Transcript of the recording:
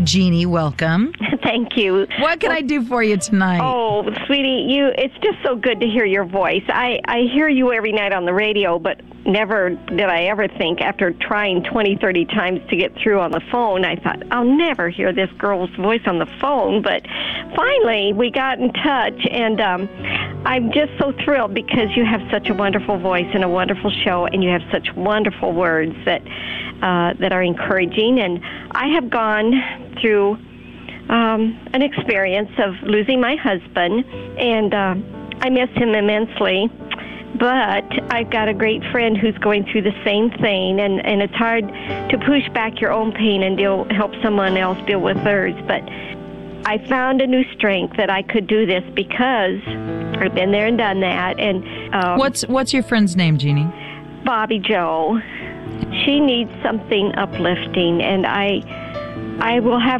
Jeannie, welcome. Thank you. What can I do for you tonight? Oh, sweetie, it's just so good to hear your voice. I hear you every night on the radio, but never did I ever think, after trying 20, 30 times to get through on the phone, I thought, I'll never hear this girl's voice on the phone. But finally, we got in touch, and I'm just so thrilled because you have such a wonderful voice and a wonderful show, and you have such wonderful words that are encouraging. And I have gone through an experience of losing my husband, and I miss him immensely. But I've got a great friend who's going through the same thing, and it's hard to push back your own pain and help someone else deal with theirs. But I found a new strength that I could do this because I've been there and done that. And What's your friend's name, Jeannie? Bobby Joe. She needs something uplifting, and I will have